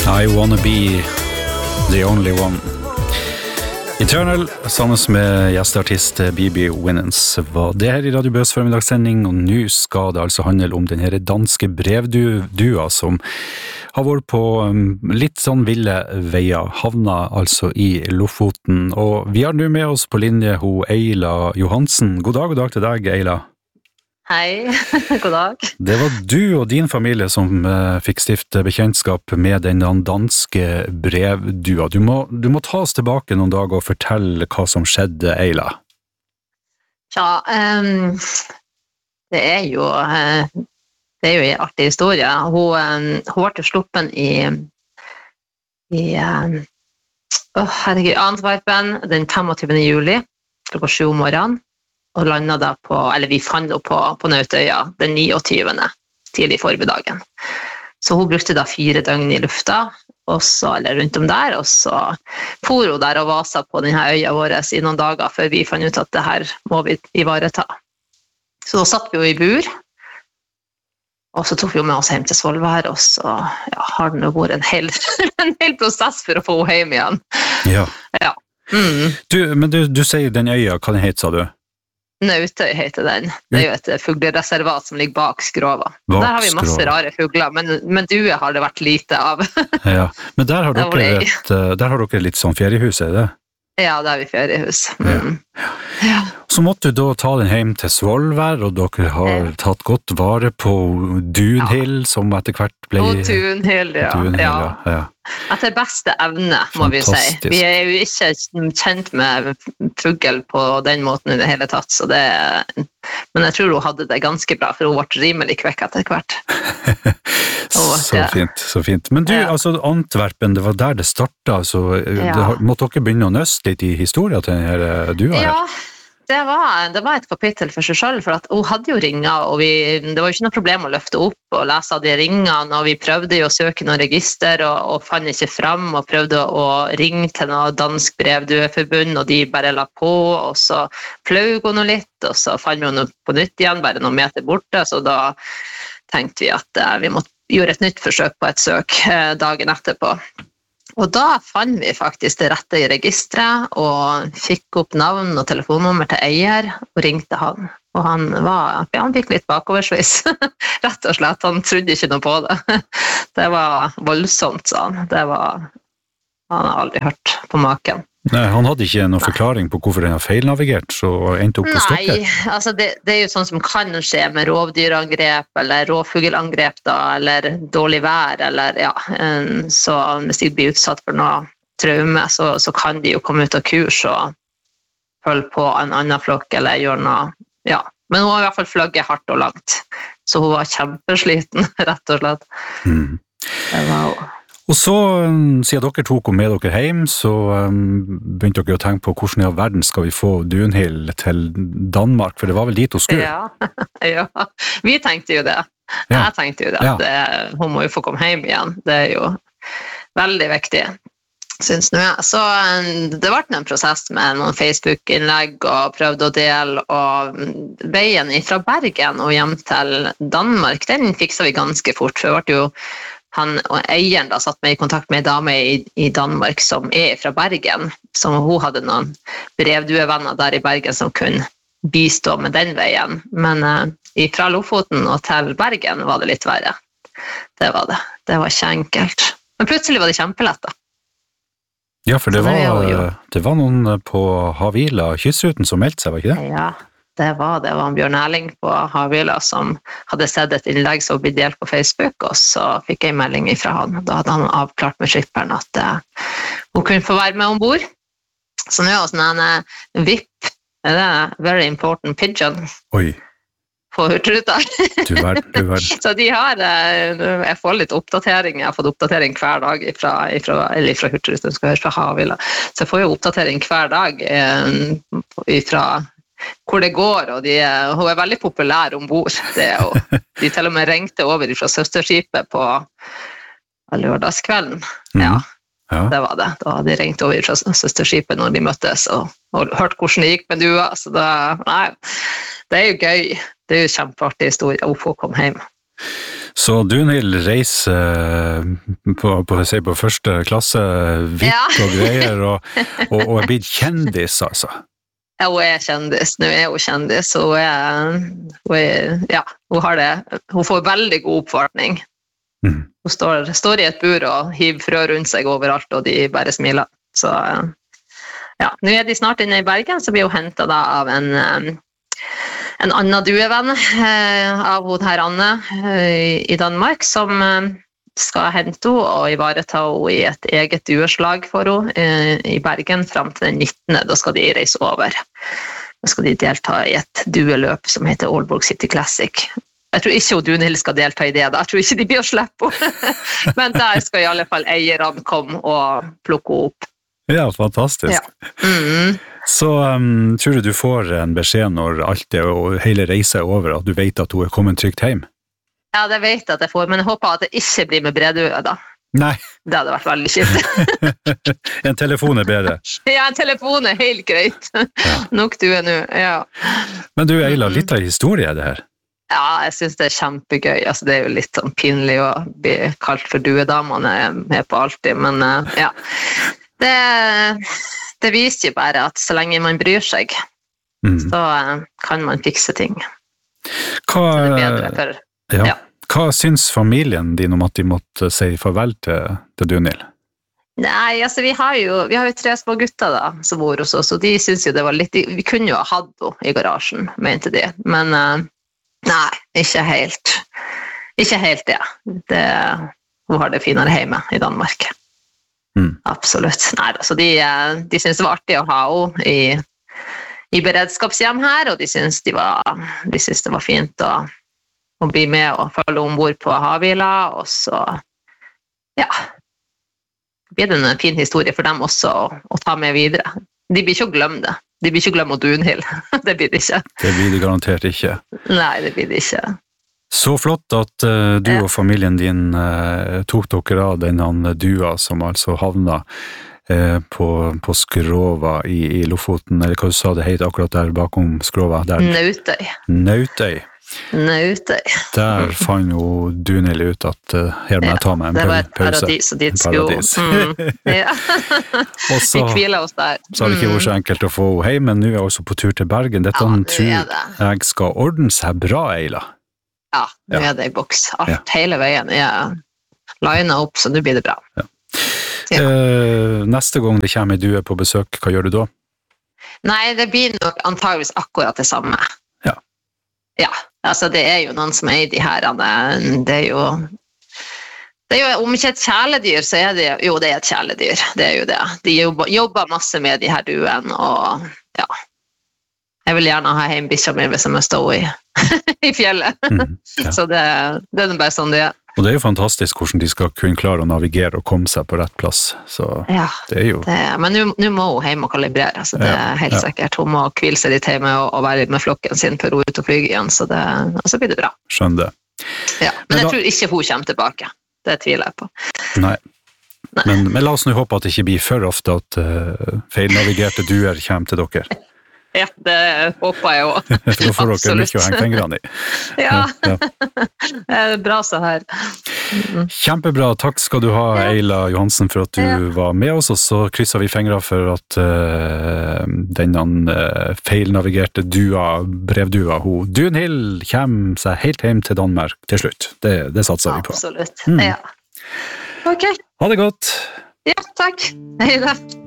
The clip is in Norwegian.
I wanna be the only one. Eternal, sammen med gjesteartist Bibi Winans, var det her i Radio Bøs formidagssending, og nå skal det altså handle om den her danske brevdua som har vært på litt sånn ville veier, havna altså i Lofoten, og vi har nå med oss på linje Eila Johansen. God dag til deg, Eila. Hei, god dag. Det var du og din familie som fikk stifte bekjentskap med den danske brevdua. Du må ta oss tilbake noen dager og fortelle hva som skjedde, Eila. Ja, det er jo en artig historie. Hun ble sluppen i Antwerpen den 25. juli, klokka 7 om morgenen. Og landet da vi fant henne på Nautøya den 29. tidlig formiddagen. Så hun brukte da 4 døgn i lufta, eller rundt om der, og så for hun der og vasa på denne øya vår i noen dager før vi fant ut at det her må vi ivareta. Så da satt vi jo i bur, og så tok vi med oss hjem til Svolvær, og så har det jo vært en hel prosess for å få henne hjem igjen. Ja. Ja. Men du sier den øya, hva den heter, sa du? Nautøy heter den. Det er jo et fuglereservat som ligger bak Skrova. Der har vi masse rare fugler, men due har det vært lite av. Ja, men der har dere litt sånn feriehus, er det? Ja, der har vi feriehus. Ja. Så måtte du da ta den hjem til Svolvær, og dere har tatt godt vare på Dunhild, som etter hvert ble... Og Dunhild, ja. Etter beste evne, må vi si. Vi er jo ikke kjent med fugl på den måten i det hele tatt, men jeg tror hun hadde det ganske bra, for hun ble rimelig kvekk etter hvert. Så fint. Men du, altså Antwerpen, det var der det startet, så måtte dere begynne å nøste litt i historien til denne dua her? Ja, det var et kapittel for seg selv, for at hun hadde jo ringer, og det var jo ikke noe problem å løfte opp og lese av de ringene, og vi prøvde jo å søke noen register, og fant ikke frem, og prøvde å ringe til noe dansk brevdueforbund, og de bare la på, og så fløg hun litt, og så fant vi henne på nytt igjen, bare noen meter borte, så da tenkte vi at vi måtte gjøre et nytt forsøk på et søk dagen etterpå. Og da fant vi faktisk det rette i registret, og fikk opp navn og telefonnummer til eier, og ringte han. Og han fikk litt bakoversvis, rett og slett. Han trodde ikke noe på det. Det var voldsomt, sa han. Han har aldri hørt på maken. Nei, han hadde ikke noen forklaring på hvorfor den har feilnavigert, så endte opp på stokket. Nei, altså det er jo sånn som kan skje med rovdyrangrep, eller rovfuglangrep da, eller dårlig vær, så hvis de blir utsatt for noe traume, så kan de jo komme ut av kurs og følge på en annen flokk, eller gjøre noe, Men hun har i hvert fall fløgget hardt og langt, så hun var kjempesliten, rett og slett. Det var jo... Og så, siden dere tok med dere hjem, så begynte dere å tenke på hvordan i all verden skal vi få Dunhild til Danmark, for det var vel dit hun skulle? Ja, vi tenkte jo det. Jeg tenkte jo det, at hun må jo få komme hjem igjen. Det er jo veldig viktig, synes nå jeg. Så det ble en prosess med noen Facebook-innlegg og prøvde å dele, og veien fra Bergen og hjem til Danmark, den fikset vi ganske fort, for det ble jo han og eieren da satt meg i kontakt med en dame i Danmark som fra Bergen, som hun hadde noen brevduevenner der i Bergen som kunne bistå med den veien. Men fra Lofoten og til Bergen var det litt verre. Det var det. Det var ikke enkelt. Men plutselig var det kjempelett da. Ja, for det var noen på Havila, kystruten, som meldte seg, var ikke det? Ja. Det var en Bjørn Erling på Havila som hadde sett et innlegg som ble delt på Facebook, og så fikk jeg en melding fra han. Da hadde han avklart med skipperen at hun kunne få være med ombord. Så nå er det sånn en VIP, det er Very Important Pigeon. Oi. På Hurtigruta. Du verden. Så de har, jeg får litt oppdatering, jeg har fått oppdatering hver dag fra Hurtigruta, skal høre fra Havila. Så jeg får jo oppdatering hver dag fra hvor det går, og hun er veldig populær ombord. De til og med ringte over fra søsterskipet på lørdagskvelden. Ja, det var det. Da hadde de ringt over fra søsterskipet når de møttes, og hørt hvordan det gikk med dua. Så det er jo gøy. Det er jo kjempeartig historie å få komme hjem. Så Dunhild reiser på første klasse, vipp og greier, og er blitt kjendis, altså. Ja, hun er kjendis. Nå er hun kjendis. Hun får veldig god oppvartning. Hun står i et bur og hiver frø rundt seg overalt, og de bare smiler. Så nå er de snart inne i Bergen, så blir hun hentet da av en annen duevenn av hun her Anne i Danmark, som skal hente henne og ivareta henne i et eget dueslag for henne i Bergen frem til den 19. Da skal de reise over. Da skal de delta i et dueløp som heter Aalborg City Classic. Jeg tror ikke Dunhild skal delta i det da. Jeg tror ikke de blir å slippe henne. Men der skal i alle fall eierne komme og plukke henne opp. Ja, fantastisk. Ja. Så tror du får en beskjed når alt det og hele reisen er over, at du vet at hun er kommet trygt hjem? Ja, det vet jeg at jeg får, men jeg håper at det ikke blir med bredue da. Nei. Det hadde vært veldig kjipt. En telefon er bedre. Ja, en telefon er helt greit. Ja. Nok du er nå, ja. Men du, Eila, litt av historie det her? Ja, jeg synes det er kjempegøy. Altså, det er jo litt sånn pinlig å bli kalt for duedamene med på alltid, men ja. Det viser jo bare at så lenge man bryr seg, så kan man fikse ting. Så det er bedre for... Ja. Hva syns familien din om at de måtte si farvel til Dunhild? Nei, altså vi har jo 3 små gutter da, som bor hos oss, og de synes jo det var litt... Vi kunne jo ha hatt henne i garasjen, mente de, men... Nei, ikke helt. Ikke helt det. Hun har det finere hjemme i Danmark. Absolutt. Nei, altså de synes det var artig å ha henne i beredskapshjem her, og de synes det var fint å bli med og følge ombord på Havila, og så, ja, blir det en fin historie for dem også å ta med videre. De blir ikke å glemme det. De blir ikke glemme Dunhild. Det blir det ikke. Det blir det garantert ikke. Nei, det blir det ikke. Så flott at du og familien din tok dere av denne dua som altså havna på Skrova i Lofoten, eller hva du sa det het akkurat der bakom Skrova? Nautøy. Der fant jo Dunhild ut at her må jeg ta meg en pause. Det var et paradis, og dit skulle ja. Og så hviler oss der. Så har det ikke vært så enkelt å få henne hjem, men nå er jeg også på tur til Bergen. Dette tror jeg skal ordne seg bra, Eila. Ja, nå er det i boks. Hele veien er linet opp, så nå blir det bra. Ja. Neste gang det kommer en due på besøk, hva gjør du da? Nei, det blir nok antageligvis akkurat det samme. Ja, altså det er jo noen som er i de her, det er jo, om ikke et kjæledyr, så er det jo, det er et kjæledyr, det er jo det. De jobber masse med de her duen, og ja, jeg vil gjerne ha hjem bikkja mi hvis jeg må stå i fjellet. Så det er bare sånn det er. Og det er jo fantastisk hvordan de skal kunne klare å navigere og komme seg på rett plass. Så det er jo... Men nå må hun hjem og kalibrere, altså det er helt sikkert. Hun må hvile seg litt hjemme og være med flokken sin før hun er ute og flyger igjen, så blir det bra. Skjønner det. Ja, men jeg tror ikke hun kommer tilbake. Det tviler jeg på. Nei. Men la oss nå håpe at det ikke blir for ofte at feilnavigerte duer kommer til dere. Ja, det håper jeg også. Da får dere mye å henge fingrene i. Ja, det er bra så her. Kjempebra, takk skal du ha, Eila Johansen, for at du var med oss, og så krysser vi fingre for at denne feilnavigerte brevdua, Dunhild, kommer seg helt hjem til Danmark til slutt. Det satser vi på. Absolutt, ja. Ok. Ha det godt. Ja, takk. Hei da.